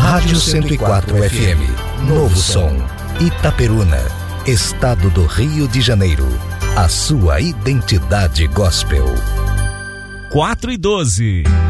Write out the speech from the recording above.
Rádio 104 FM, Novo Som, Itaperuna, Estado do Rio de Janeiro. A sua identidade gospel. 4:12.